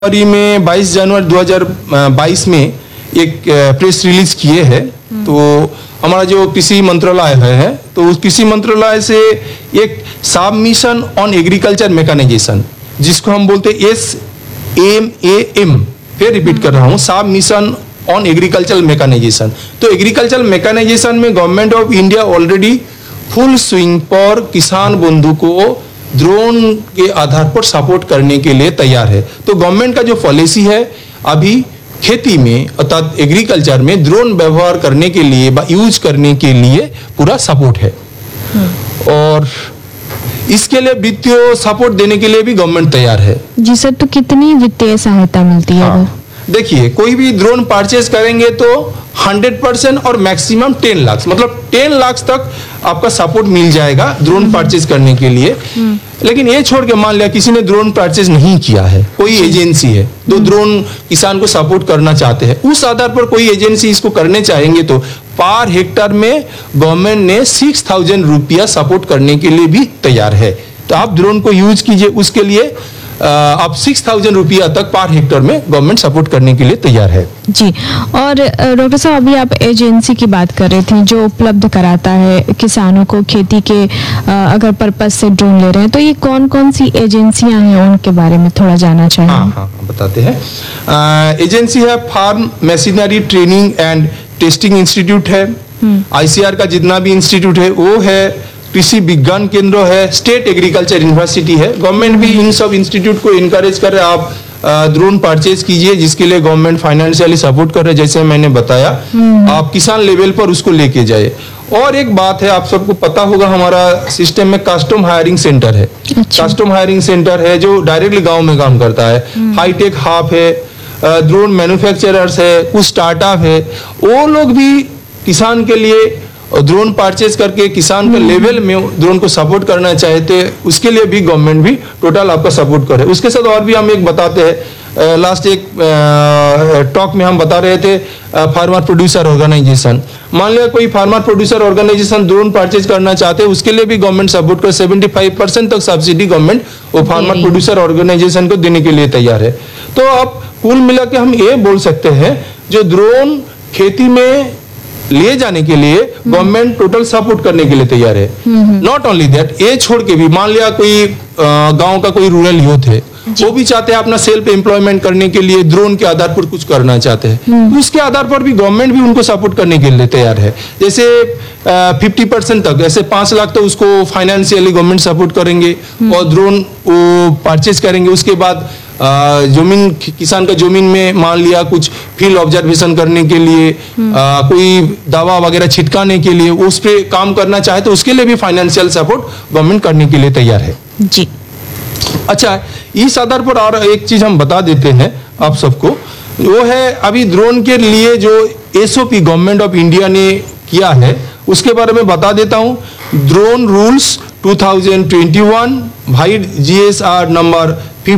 जनवरी में 22 जनवरी 2022 में एक प्रेस रिलीज किए हैं। तो हमारा जो कृषि मंत्रालय है तो उस कृषि मंत्रालय से एक सबमिशन ऑन एग्रीकल्चर मैकेनाइजेशन, जिसको हम बोलते हैं SMAM, फिर रिपीट कर रहा हूँ, सबमिशन ऑन एग्रीकल्चर मैकेनाइजेशन। तो एग्रीकल्चर मैकेनाइजेशन में government of India already full swing पर किसान बंधु को ड्रोन के आधार पर सपोर्ट करने के लिए तैयार है। तो गवर्नमेंट का जो पॉलिसी है अभी खेती में अर्थात एग्रीकल्चर में ड्रोन व्यवहार करने के लिए यूज करने के लिए पूरा सपोर्ट है। और इसके लिए वित्तीय सपोर्ट देने के लिए भी गवर्नमेंट तैयार है। जी सर, तो कितनी वित्तीय सहायता मिलती है? हाँ, देखिए कोई भी ड्रोन परचेज करेंगे तो 100% और मैक्सिमम 10 लाख, मतलब 10 लाख तक आपका सपोर्ट मिल जाएगा ड्रोन परचेज करने के लिए। लेकिन ये छोड़ के मान लिया किसी ने ड्रोन परचेज नहीं किया है, कोई एजेंसी है तो ड्रोन किसान को सपोर्ट करना चाहते हैं, उस आधार पर कोई एजेंसी इसको करने चाहेंगे तो पर हेक्टर में गवर्नमेंट ने 6,000 रुपया सपोर्ट करने के लिए भी तैयार है। तो आप ड्रोन को यूज कीजिए, उसके लिए आप 6,000 रुपया तक पर हेक्टर में गवर्नमेंट सपोर्ट करने के लिए तैयार है। जी, और डॉक्टर साहब अभी आप एजेंसी की बात कर रहे थे जो उपलब्ध कराता है किसानों को खेती के अगर पर्पस से ड्रोन ले रहे हैं, तो ये कौन कौन सी एजेंसियां हैं उनके बारे में थोड़ा जानना चाहेंगे? हाँ, बताते हैं। एजेंसी है farm machinery training and testing institute है, ICAR का जितना भी इंस्टीट्यूट है वो है, कृषि विज्ञान केंद्र है, स्टेट एग्रीकल्चर यूनिवर्सिटी है। गवर्नमेंट भी इन सब इंस्टीट्यूट को इनकरेज कर रहे हैं आप ड्रोन परचेज कीजिए, जिसके लिए गवर्नमेंट फाइनेंशियली सपोर्ट कर रहे हैं। जैसे मैंने बताया आप किसान लेवल पर उसको लेके जाए। और एक बात है, आप सबको पता होगा हमारा सिस्टम में कस्टम हायरिंग सेंटर है। कस्टम हायरिंग सेंटर है जो डायरेक्टली गाँव में काम करता है। हाईटेक हब है, ड्रोन मैन्युफैक्चरर्स है, कुछ स्टार्टअप है, वो लोग भी किसान के लिए ड्रोन परचेज करके किसान के लेवल में ड्रोन को सपोर्ट करना चाहते हैं, उसके लिए भी गवर्नमेंट भी टोटल आपका सपोर्ट करे। उसके साथ और भी हम एक बताते हैं, लास्ट एक टॉक में हम बता रहे थे फार्मर प्रोड्यूसर ऑर्गेनाइजेशन। मान लिया कोई farmer producer organisation drone purchase करना चाहते हैं, उसके लिए भी गवर्नमेंट सपोर्ट कर 75% तक सब्सिडी गवर्नमेंट वो फार्मर प्रोड्यूसर ऑर्गेनाइजेशन को देने के लिए तैयार है। तो अब कुल मिला के हम ये बोल सकते हैं जो ड्रोन खेती में लिए जाने के लिए गवर्नमेंट टोटल सपोर्ट करने के लिए तैयार है। नॉट ओनली दैट, ये छोड़ के भी मान लिया कोई गांव का कोई रूरल यूथ है, वो भी चाहते हैं अपना सेल्फ एम्प्लॉयमेंट करने के लिए ड्रोन के आधार पर कुछ करना चाहते हैं, उसके आधार पर भी गवर्नमेंट भी उनको सपोर्ट करने के लिए तैयार है। जैसे 50% तक, ऐसे 5 लाख तो उसको फाइनेंशियली गवर्नमेंट सपोर्ट करेंगे और ड्रोन वो परचेज करेंगे। उसके बाद जमीन, किसान का जमीन में मान लिया कुछ फील्ड ऑब्जर्वेशन करने के लिए, कोई दवा वगैरह छिटकाने के लिए उस पे काम करना चाहे तो उसके लिए भी फाइनेंशियल सपोर्ट गवर्नमेंट करने के लिए तैयार है। जी, अच्छा, इस आधार पर और एक चीज हम बता देते हैं आप सबको, वो है अभी ड्रोन के लिए जो SOP गवर्नमेंट ऑफ इंडिया ने किया है उसके बारे में बता देता हूं। ड्रोन रूल्स 2021 भाई GSR नंबर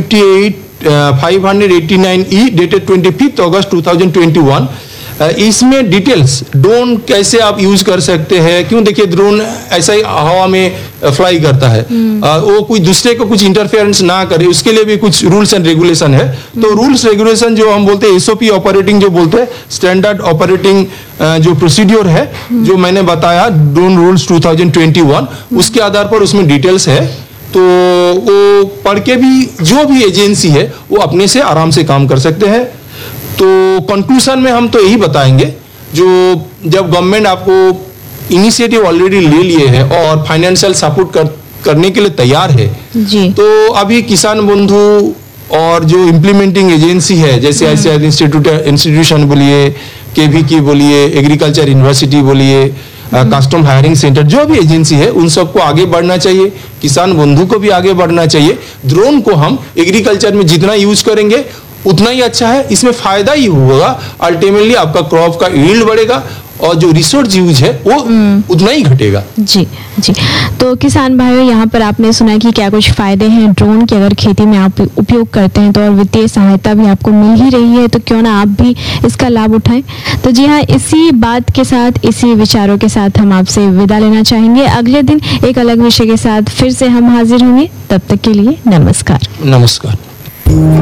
589E डेटेड 25 अगस्त 2021। इसमें डिटेल्स ड्रोन कैसे आप यूज कर सकते हैं, क्यों देखिए ड्रोन ऐसा ही हवा में फ्लाई करता है, वो कोई दूसरे को कुछ इंटरफेरेंस ना करे, उसके लिए भी कुछ रूल्स एंड रेगुलेशन है। तो रूल्स रेगुलेशन जो हम बोलते हैं SOP ऑपरेटिंग जो बोलते हैं, स्टैंडर्ड ऑपरेटिंग जो प्रोसीड्योर है जो मैंने बताया ड्रोन रूल्स 2021, उसके आधार पर उसमें डिटेल्स है। तो वो पढ़ के भी जो भी एजेंसी है वो अपने से आराम से काम कर सकते हैं। तो कंक्लूजन में हम तो यही बताएंगे, जो जब गवर्नमेंट आपको इनिशिएटिव ऑलरेडी ले लिए है और फाइनेंशियल सपोर्ट करने के लिए तैयार है जी, तो अभी किसान बंधु और जो इम्प्लीमेंटिंग एजेंसी है जैसे ICAR इंस्टीट्यूशन बोलिए, KVK बोलिए, एग्रीकल्चर यूनिवर्सिटी बोलिए, कस्टम हायरिंग सेंटर, जो भी एजेंसी है उन सबको आगे बढ़ना चाहिए, किसान बंधु को भी आगे बढ़ना चाहिए। ड्रोन को हम एग्रीकल्चर में जितना यूज करेंगे उतना ही अच्छा है, इसमें फायदा ही होगा। अल्टीमेटली आपका क्रॉप का यील्ड बढ़ेगा और जो रिसोर्स यूज है वो उतना ही घटेगा। जी जी, तो किसान भाइयों यहाँ पर आपने सुना कि क्या कुछ फायदे हैं ड्रोन के अगर खेती में आप उपयोग करते हैं तो, और वित्तीय सहायता भी आपको मिल ही रही है, तो क्यों ना आप भी इसका लाभ उठाएं। तो जी हाँ, इसी बात के साथ, इसी विचारों के साथ हम आपसे विदा लेना चाहेंगे। अगले दिन एक अलग विषय के साथ फिर से हम हाजिर होंगे, तब तक के लिए नमस्कार। नमस्कार।